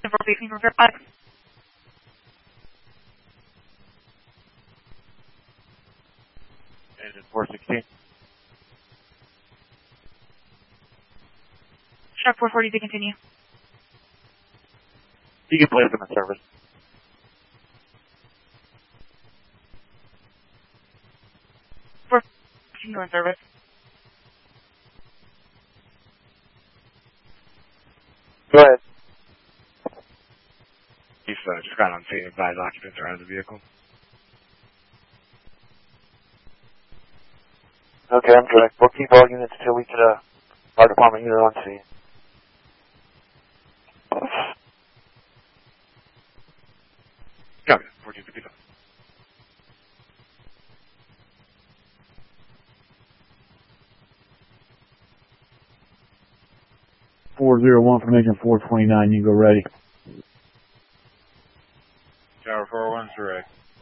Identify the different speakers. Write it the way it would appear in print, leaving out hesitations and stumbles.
Speaker 1: 416 from Fairfax.
Speaker 2: Engine 416.
Speaker 1: Shark 440 to continue.
Speaker 2: You can place them in service.
Speaker 1: Go in service.
Speaker 2: Go ahead. He's just got on scene. Advised occupants are out of the vehicle. Okay, I'm good. We'll keep all units until we get our department unit on scene. Copy. 1455.
Speaker 3: 401 from engine 429, you go ready.
Speaker 2: Tower 401's direct.